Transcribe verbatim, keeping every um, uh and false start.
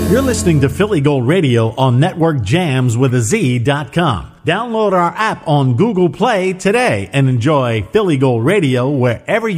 You're listening to Philly Gold Radio on Network Jams with a Z dot com. Download our app on Google Play today and enjoy Philly Gold Radio wherever you